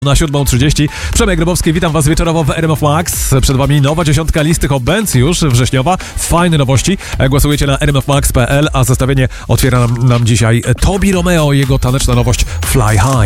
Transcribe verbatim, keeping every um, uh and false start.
Na siódmą trzydzieści. Przemek Grabowski, witam was wieczorowo w R M F Max. Przed wami nowa dziesiątka listy Hot Bands, już wrześniowa. Fajne nowości. Głosujecie na r m f max kropka p l, a zestawienie otwiera nam, nam dzisiaj Tobi Romeo, jego taneczna nowość Fly High.